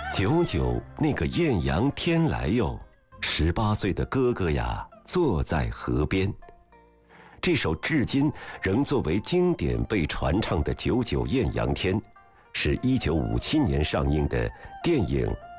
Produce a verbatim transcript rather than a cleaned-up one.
九九那个艳阳天来哟，十八岁的哥哥呀，坐在河边。这首至今仍作为经典被传唱的《九九艳阳天》，是一九五七年上映的电影